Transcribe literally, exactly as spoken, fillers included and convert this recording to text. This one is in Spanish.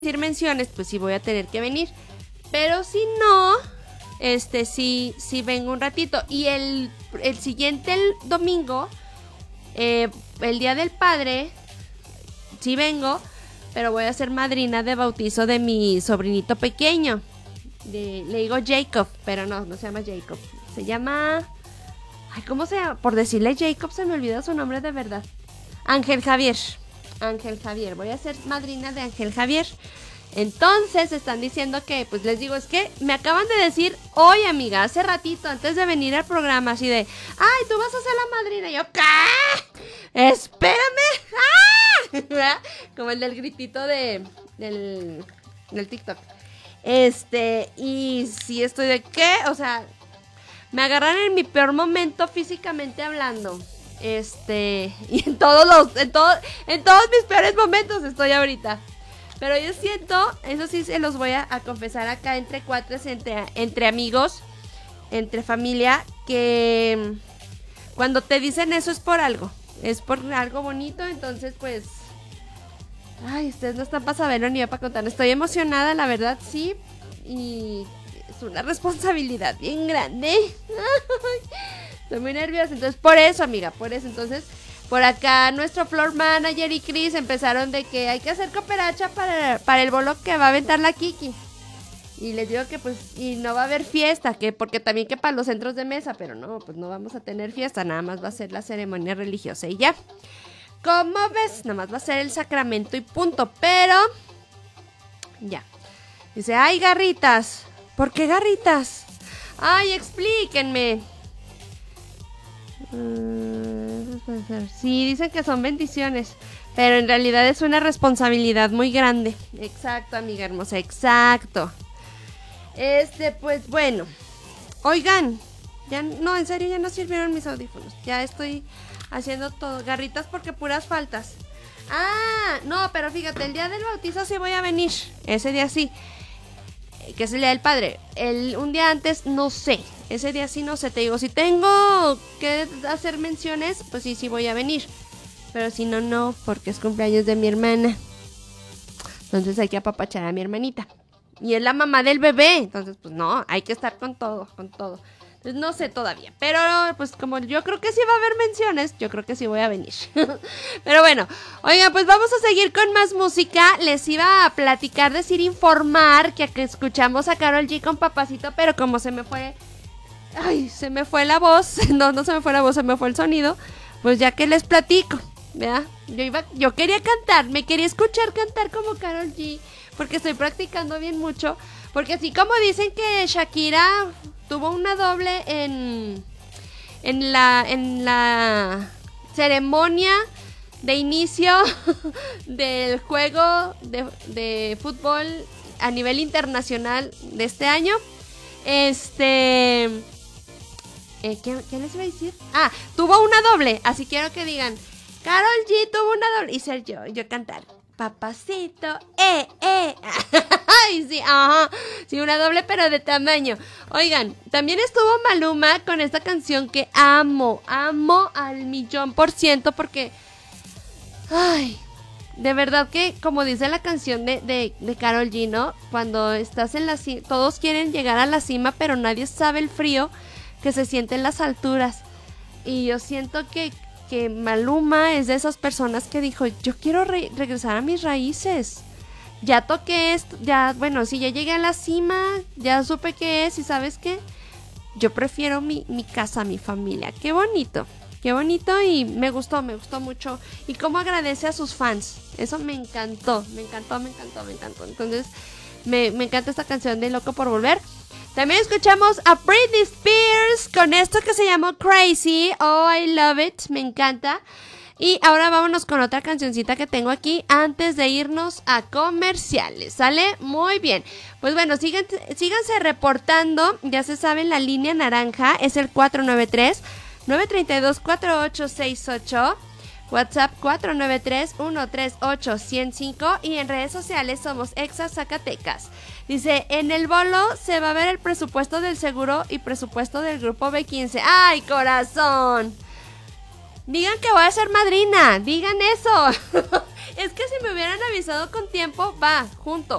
decir menciones, pues sí voy a tener que venir. Pero si no, este sí, sí vengo un ratito. Y el, el siguiente el domingo, eh, el Día del Padre, sí vengo, pero voy a ser madrina de bautizo de mi sobrinito pequeño. De, le digo Jacob, pero no, no se llama Jacob. Se llama... Ay, ¿cómo se llama? Por decirle Jacob se me olvidó su nombre de verdad. Ángel Javier. Ángel Javier. Voy a ser madrina de Ángel Javier. Entonces están diciendo que, pues les digo, es que me acaban de decir hoy, amiga, hace ratito, antes de venir al programa, así de, ay, tú vas a ser la madrina. Y yo, ¿qué? Espérame. ¡Ah! Como el del gritito de, del, del TikTok. Este, y si estoy de qué, o sea, me agarran en mi peor momento físicamente hablando. Este, y en todos los, en todo, en todos mis peores momentos estoy ahorita. Pero yo siento, eso sí se los voy a, a confesar acá entre cuatres, entre, entre amigos, entre familia, que cuando te dicen eso es por algo, es por algo bonito, entonces pues, ay, ustedes no están para saberlo ni yo para contar. Estoy emocionada, la verdad, sí, y es una responsabilidad bien grande. Estoy muy nerviosa, entonces por eso, amiga, por eso, entonces... Por acá nuestro floor manager y Chris empezaron de que hay que hacer cooperacha para, para el bolo que va a aventar la Kiki. Y les digo que pues, y no va a haber fiesta, que porque también que para los centros de mesa, pero no, pues no vamos a tener fiesta, nada más va a ser la ceremonia religiosa y ya. ¿Cómo ves? Nada más va a ser el sacramento y punto, pero ya. Dice, ay, garritas, ¿por qué garritas? Ay, explíquenme. Sí, dicen que son bendiciones, pero en realidad es una responsabilidad muy grande. Exacto, amiga hermosa, exacto. Este, pues bueno. Oigan, ya no, en serio ya no sirvieron mis audífonos. Ya estoy haciendo todo, garritas porque puras faltas. Ah, no, pero fíjate, el día del bautizo sí voy a venir. Ese día sí, que es el día del padre. El, un día antes no sé. Ese día sí no sé, te digo, si tengo que hacer menciones, pues sí, sí voy a venir. Pero si no, no, porque es cumpleaños de mi hermana. Entonces hay que apapachar a mi hermanita. Y es la mamá del bebé, entonces pues no, hay que estar con todo, con todo. Entonces no sé todavía, pero pues como yo creo que sí va a haber menciones, yo creo que sí voy a venir. Pero bueno, oigan, pues vamos a seguir con más música. Les iba a platicar, decir, informar que escuchamos a Karol G con Papacito, pero como se me fue... Ay, se me fue la voz. No, no se me fue la voz, se me fue el sonido. Pues ya que les platico, ¿verdad? Yo iba, yo quería cantar, me quería escuchar cantar como Karol G, porque estoy practicando bien mucho. Porque así como dicen que Shakira tuvo una doble en en la en la ceremonia de inicio del juego de, de fútbol a nivel internacional de este año. Este... Eh, ¿qué, ¿Qué les iba a decir? Ah, tuvo una doble, así quiero que digan Karol G tuvo una doble. Y ser yo, yo cantar Papacito, eh, eh. Ay, sí, ajá. Sí, una doble pero de tamaño. Oigan, también estuvo Maluma con esta canción que amo, amo al millón por ciento porque... Ay... De verdad que, como dice la canción de, de, de Karol G, ¿no? Cuando estás en la cima, todos quieren llegar a la cima, pero nadie sabe el frío que se siente en las alturas. Y yo siento que, que Maluma es de esas personas que dijo, yo quiero re- regresar a mis raíces. Ya toqué esto, ya, bueno, sí, ya llegué a la cima, ya supe qué es, y ¿sabes qué? Yo prefiero mi, mi casa, mi familia. Qué bonito. Qué bonito y me gustó, me gustó mucho. Y cómo agradece a sus fans. Eso me encantó, me encantó, me encantó, me encantó. Entonces, me, me encanta esta canción de Loco por Volver. También escuchamos a Britney Spears con esto que se llamó Crazy. Oh, I love it, me encanta. Y ahora vámonos con otra cancioncita que tengo aquí antes de irnos a comerciales. ¿Sale? Muy bien. Pues bueno, síganse, síganse reportando. Ya se saben, la línea naranja es el cuatro nueve tres, nueve tres dos, cuatro ocho seis ocho. WhatsApp cuatro nueve tres, uno tres ocho, uno cero cinco. Y en redes sociales somos Exa Zacatecas. Dice, en el bolo se va a ver el presupuesto del seguro y presupuesto del grupo B quince. ¡Ay, corazón! Digan que voy a ser madrina, digan eso. Es que si me hubieran avisado con tiempo, va, junto.